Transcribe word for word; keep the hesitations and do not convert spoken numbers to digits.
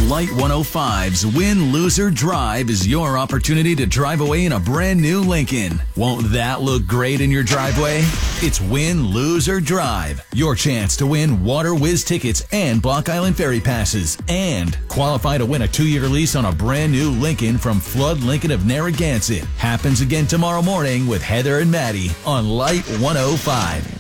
Light one oh five's Win, Loser, Drive is your opportunity to drive away in a brand new Lincoln. Won't that look great in your driveway? It's Win, Lose, or Drive. Your chance to win Water Whiz tickets and Block Island Ferry passes. And qualify to win a two-year lease on a brand new Lincoln from Flood Lincoln of Narragansett. Happens again tomorrow morning with Heather and Maddie on Light one oh five.